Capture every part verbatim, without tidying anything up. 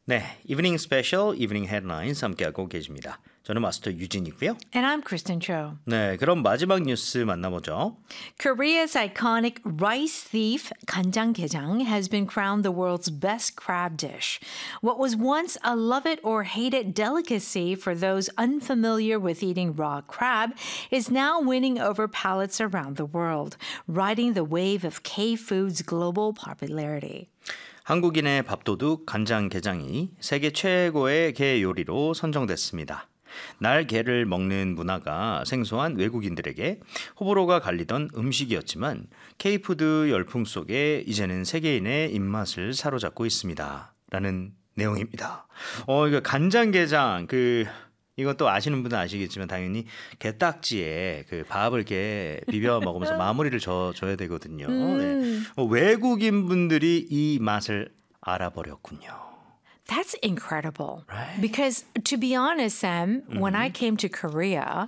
네, 이브닝 스페셜, 이브닝 헤드라인스 함께하고 계십니다. 저는 마스터 유진이고요. And I'm Kristen Cho. 네, 그럼 마지막 뉴스 만나보죠. Korea's iconic rice thief 간장게장 has been crowned the world's best crab dish. What was once a love it or hate it delicacy for those unfamiliar with eating raw crab is now winning over palates around the world, riding the wave of K-food's global popularity. 한국인의 밥도둑 간장게장이 세계 최고의 게 요리로 선정됐습니다. 날 게를 먹는 문화가 생소한 외국인들에게 호불호가 갈리던 음식이었지만 K푸드 열풍 속에 이제는 세계인의 입맛을 사로잡고 있습니다. 라는 내용입니다. 어, 이거 간장게장 그 이것도 아시는 분은 아시겠지만 당연히 게딱지에 그 밥을 이렇게 비벼 먹으면서 마무리를 줘, 줘야 되거든요. 음. 네. 어, 외국인 분들이 이 맛을 알아버렸군요. That's incredible. Right? Because to be honest, Sam, Mm-hmm. when I came to Korea,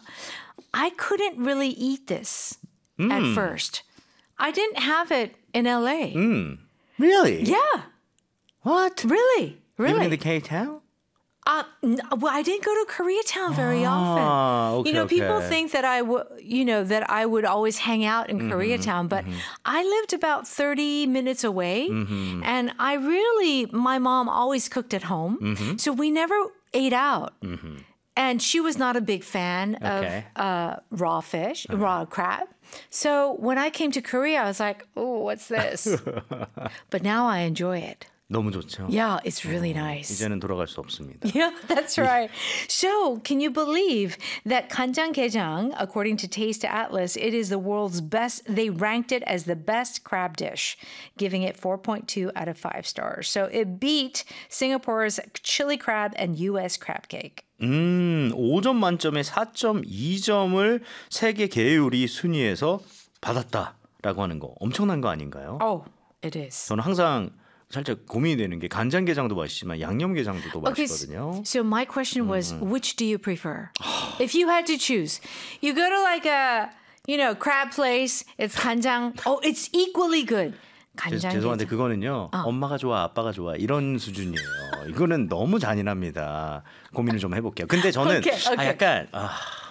I couldn't really eat this Mm. at first. I didn't have it in L A. Mm. Really? Yeah, What? really, really. Even in the K-town? Uh, n- well, I didn't go to Koreatown very often. Ah, okay, you know, people okay. think that I would, you know, that I would always hang out in Koreatown, but I lived about thirty minutes away, and I really, my mom always cooked at home, so we never ate out. And she was not a big fan Okay. of uh, raw fish, raw crab. So when I came to Korea, I was like, oh, what's this? But now I enjoy it. 너무 좋죠. Yeah, it's really nice. 이제는 돌아갈 수 없습니다. Yeah, that's right. So, can you believe that 간장게장, according to Taste Atlas, it is the world's best, they ranked it as the best crab dish, giving it four point two out of five stars. So, it beat Singapore's chili crab and U S crab cake. 음, 오 점 만점에 사 점 이 점을 세계 게요리 순위에서 받았다라고 하는 거 엄청난 거 아닌가요? Oh, it is. 저는 항상 살짝 고민이 되는 게 간장게장도 맛있지만 양념게장도 또 Okay, 맛있거든요. so my question was, which do you prefer? If you had to choose, you go to like a, you know, crab place, it's 간장. Oh, it's equally good. 제- 죄송한데 간장게장. 그거는요. 엄마가 좋아, 아빠가 좋아 이런 수준이에요. 이거는 너무 잔인합니다. 고민을 좀 해볼게요. 근데 저는 Okay, 아, okay. 약간 아,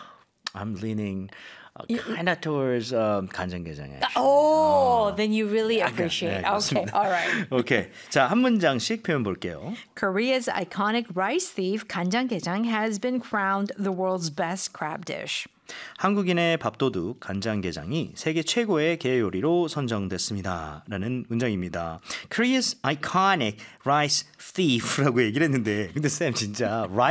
I'm leaning uh, kind of towards um, 간장게장. actually. Oh, then you really appreciate. 네, Okay, 그렇습니다. all right. 오케이. 자, 한 문장씩 표현 볼게요. Korea's iconic rice thief 간장게장 has been crowned the world's best crab dish. 한국인의 밥도둑 간장게장이 세계 최고의 게 요리로 선정됐습니다. 라는 문장입니다. Korea's iconic rice thief라고 얘기를 했는데 근데 쌤 진짜